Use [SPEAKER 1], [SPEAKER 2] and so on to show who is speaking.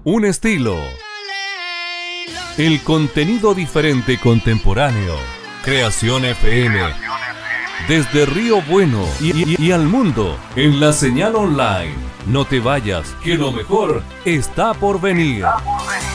[SPEAKER 1] un estilo, el contenido diferente y contemporáneo. Creación FM, desde Río Bueno y al mundo, en la señal online. No te vayas, que lo mejor está por venir.